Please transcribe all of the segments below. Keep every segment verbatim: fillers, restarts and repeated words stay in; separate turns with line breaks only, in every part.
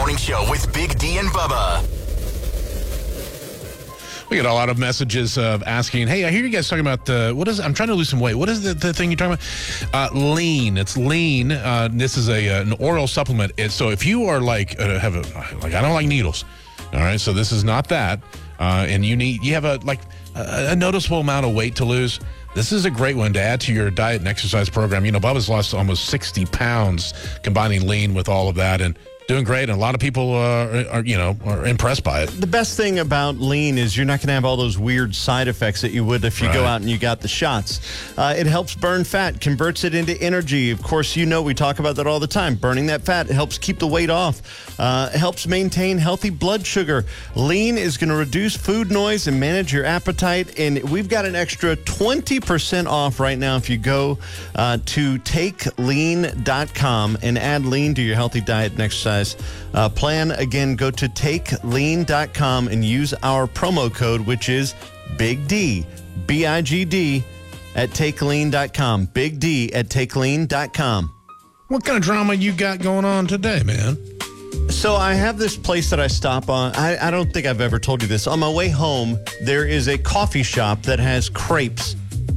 Morning Show with Big D and Bubba.
We get a lot of messages of asking, hey, I hear you guys talking about, uh, what is, I'm trying to lose some weight. What is the, the thing you're talking about? Uh, lean. It's lean. Uh, this is a uh, an oral supplement. It's, so if you are like, uh, have a, like, I don't like needles. All right. So this is not that. Uh, and you need, you have a, like, a, a noticeable amount of weight to lose. This is a great one to add to your diet and exercise program. You know, Bubba's lost almost sixty pounds combining lean with all of that, and doing great. And a lot of people uh, are, you know, are impressed by it.
The best thing about lean is you're not going to have all those weird side effects that you would if you
Right.
go out and you got the shots. Uh, it helps burn fat, converts it into energy. Of course, you know we talk about that all the time. Burning that fat helps keep the weight off. Uh, helps maintain healthy blood sugar. Lean is going to reduce food noise and manage your appetite. And we've got an extra twenty percent off right now if you go uh, to take lean dot com and add lean to your healthy diet and exercise Uh, plan. Again, go to take lean dot com and use our promo code, which is Big D, B I G D, at take lean dot com. Big D at take lean dot com.
What kind of drama you got going on today, man?
So I have this place that I stop on. I, I don't think I've ever told you this. On my way home, there is a coffee shop that has crepes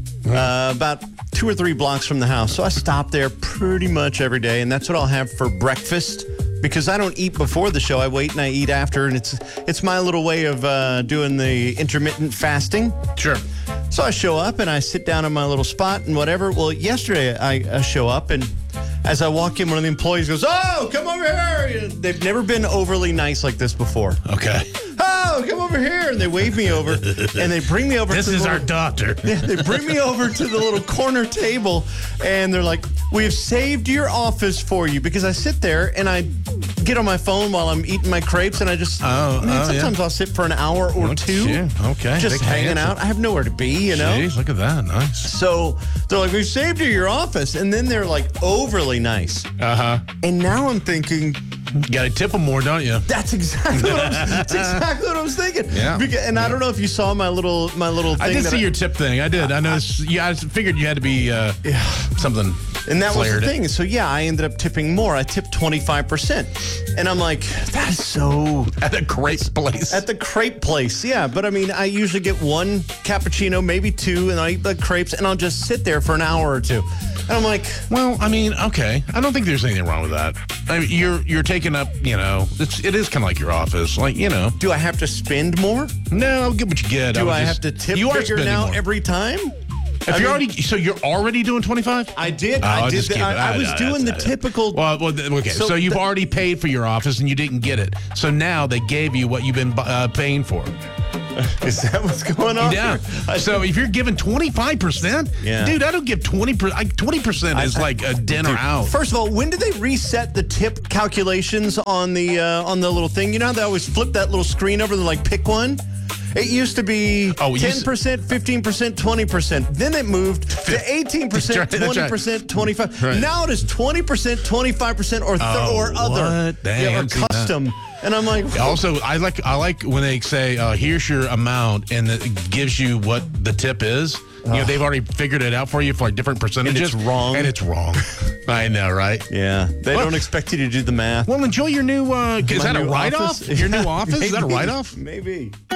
uh, about two or three blocks from the house. So I stop there pretty much every day, and that's what I'll have for breakfast. Because I don't eat before the show, I wait and I eat after, and it's it's my little way of uh, doing the intermittent fasting.
Sure.
So I show up and I sit down in my little spot and whatever. Well, yesterday I, I show up, and as I walk in, one of the employees goes, "Oh, come over here!" They've never been overly nice like this before.
Okay.
"Oh, come over here!" And they wave me over, and they bring me over.
This
to the
is
little,
our doctor.
Yeah, they bring me over to the little corner table, and they're like, "We have saved your office for you," because I sit there and I get on my phone while I'm eating my crepes, and I just,
Oh,
I mean,
oh,
sometimes
yeah.
I'll sit for an hour or
Oh,
two.
yeah, okay.
Just
Big
hanging
hands.
out. I have nowhere to be, you know?
Jeez, look at that. Nice.
So they're like, "We saved you your office," and then they're like overly nice.
Uh-huh.
And now I'm thinking,
You got to tip them more, don't you?
that's exactly what I was, that's exactly what I was thinking.
Yeah.
Because, and I don't know if you saw my little my little thing.
I did
that
see your tip thing. I did. I noticed. Yeah, I figured you had to be uh, something
And that was the
flared.
thing. So, yeah, I ended up tipping more. I tipped twenty-five percent. And I'm like, that is so...
At a crepe place.
At the crepe place, yeah. But, I mean, I usually get one cappuccino, maybe two, and I eat the crepes, and I'll just sit there for an hour or two. And I'm like...
Well, I mean, okay. I don't think there's anything wrong with that. I mean, you're you're taking up, you know, it's, it is kind of like your office. Like, you know.
Do I have to spend more?
No, get what you get.
Do
would
I
just-
have to tip
you are
bigger
spending
now
more.
every time?
If
I
you're
mean-
already, so you're already doing twenty-five?
I did.
Oh,
I
I'll
did.
just
The,
keep it.
I, I
Ah,
was
no,
doing the
that's- that's-
typical...
Well, well, th- okay. So,
So
you've
the-
already paid for your office and you didn't get it. So now they gave you what you've been uh, paying for.
Is that what's going on?
Yeah.
I-
So if you're giving twenty-five percent,
Yeah.
dude, I don't give twenty percent. Like twenty percent is
I-
like a dinner
Dude,
out.
First of all, when did they reset the tip calculations on the uh, on the little thing? You know how they always flip that little screen over and like pick one? It used to be
Oh, it used
ten percent, fifteen percent, twenty percent. Then it moved to eighteen percent,
That's right, that's
twenty percent, twenty-five.
Right.
Now it is twenty percent, twenty-five percent, or th-
Oh,
or other.
what? Dang, I
yeah, or
haven't seen that.
custom. And I'm like,
Also, I like I like when they say, uh, "Here's your amount," and it gives you what the tip is. You know, they've already figured it out for you for like different percentages.
wrong.
And it's wrong. I know, right?
yeah, they
Well-
don't expect you to do the math.
Well, enjoy your new. Uh, is
My
that a
new
write-off?
office?
Your new office? Is that a
Maybe.
write-off?
Maybe.